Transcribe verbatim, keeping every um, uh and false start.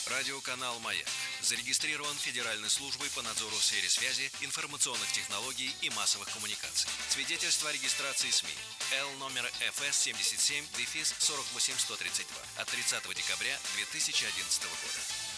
Радиоканал «Маяк» зарегистрирован Федеральной службой по надзору в сфере связи, информационных технологий и массовых коммуникаций. Свидетельство о регистрации СМИ Л номер эф эс семьдесят семь сорок восемь сто тридцать два от тридцатого декабря две тысячи одиннадцатого года.